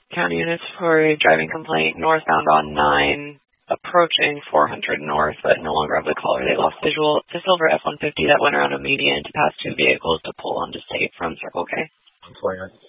County units for a driving complaint northbound on 9, approaching 400 north, but no longer have the caller. They lost visual. It's a silver F-150 that went around a median to pass two vehicles to pull onto State from Circle K. 29.